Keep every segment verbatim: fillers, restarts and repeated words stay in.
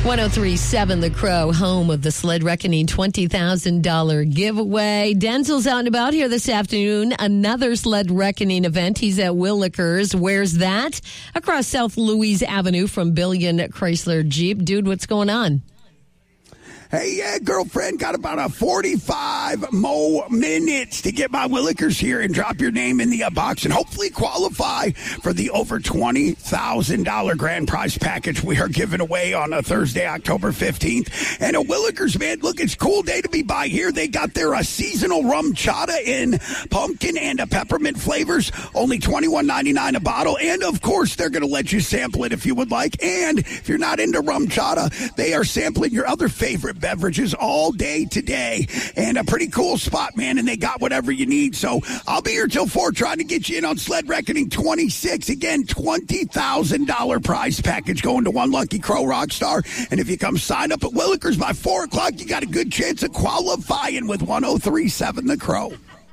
one oh three point seven The Crow, home of the Sled Reckoning twenty thousand dollars giveaway. Denzel's out and about here this afternoon. Another Sled Reckoning event. He's at Willikers. Where's that? Across South Louise Avenue from Billion Chrysler Jeep. Dude, what's going on? Hey, yeah, girlfriend, got about a forty-five more minutes to get my Willikers here and drop your name in the uh, box and hopefully qualify for the over twenty thousand dollars grand prize package we are giving away on a Thursday, October fifteenth. And a Willikers, man, look, it's a cool day to be by here. They got their uh, seasonal rum chata in pumpkin and uh, peppermint flavors, only twenty-one ninety-nine a bottle. And, of course, they're going to let you sample it if you would like. And if you're not into rum chata, they are sampling your other favorite beverages all day today, and a pretty cool spot, man, and they got whatever you need. So I'll be here till four trying to get you in on Sled Reckoning twenty-six. Again, twenty thousand dollars prize package going to one lucky Crow rock star. And if you come sign up at Willikers by four o'clock, you got a good chance of qualifying with one oh three point seven The Crow.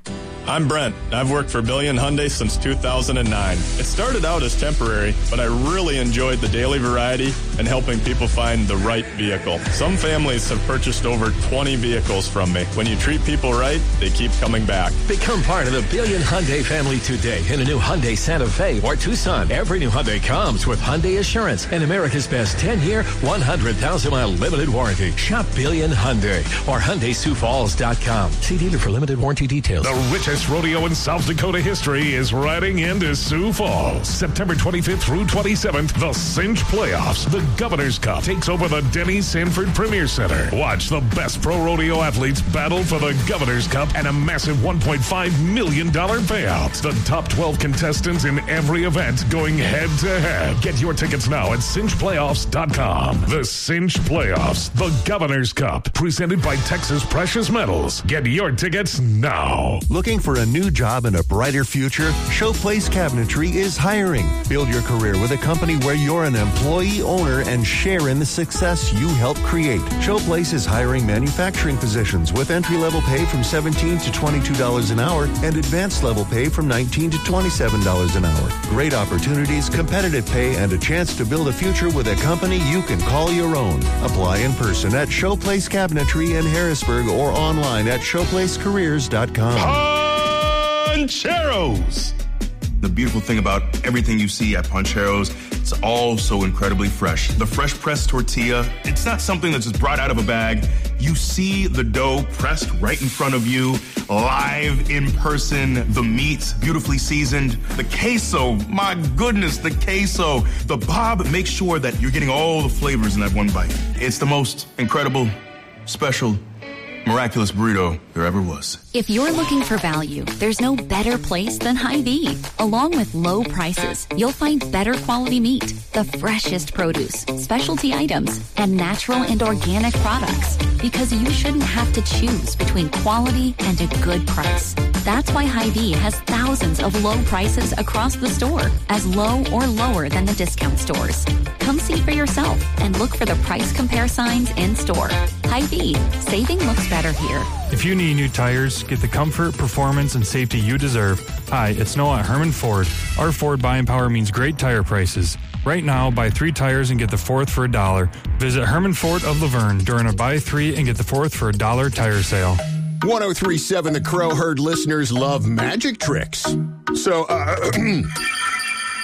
I'm Brent. I've worked for Billion Hyundai since two thousand nine. It started out as temporary, but I really enjoyed the daily variety and helping people find the right vehicle. Some families have purchased over twenty vehicles from me. When you treat people right, they keep coming back. Become part of the Billion Hyundai family today in a new Hyundai Santa Fe or Tucson. Every new Hyundai comes with Hyundai Assurance and America's best ten-year, one hundred thousand mile limited warranty. Shop Billion Hyundai or Hyundai Sioux Falls dot com. See dealer for limited warranty details. The richest rodeo in South Dakota history is riding into Sioux Falls. September twenty-fifth through twenty-seventh, the Cinch Playoffs. The Governor's Cup takes over the Denny Sanford Premier Center. Watch the best pro rodeo athletes battle for the Governor's Cup and a massive one point five million dollars payout. The top twelve contestants in every event going head to head. Get your tickets now at cinch playoffs dot com. The Cinch Playoffs, the Governor's Cup, presented by Texas Precious Metals. Get your tickets now. Looking for a new job and a brighter future? Showplace Cabinetry is hiring. Build your career with a company where you're an employee owner and share in the success you help create. Showplace is hiring manufacturing positions with entry-level pay from seventeen dollars to twenty-two dollars an hour and advanced level pay from nineteen dollars to twenty-seven dollars an hour. Great opportunities, competitive pay, and a chance to build a future with a company you can call your own. Apply in person at Showplace Cabinetry in Harrisburg or online at showplace careers dot com. Poncheros. The beautiful thing about everything you see at Poncheros, it's all so incredibly fresh. The fresh pressed tortilla, it's not something that's just brought out of a bag. You see the dough pressed right in front of you, live in person. The meat, beautifully seasoned. The queso, my goodness, the queso. The Bob makes sure that you're getting all the flavors in that one bite. It's the most incredible, special, miraculous burrito there ever was. If you're looking for value, there's no better place than Hy-Vee. Along with low prices, you'll find better quality meat, the freshest produce, specialty items, and natural and organic products. Because you shouldn't have to choose between quality and a good price. That's why Hy-Vee has thousands of low prices across the store, as low or lower than the discount stores. Come see for yourself and look for the price compare signs in store. Hy-Vee, saving looks better here. If you need new tires, get the comfort, performance, and safety you deserve. Hi, it's Noah at Herman Ford. Our Ford buying power means great tire prices. Right now, buy three tires and get the fourth for a dollar. Visit Herman Ford of Laverne during a buy three and get the fourth for a dollar tire sale. one oh three point seven The Crow heard listeners love magic tricks. So, uh,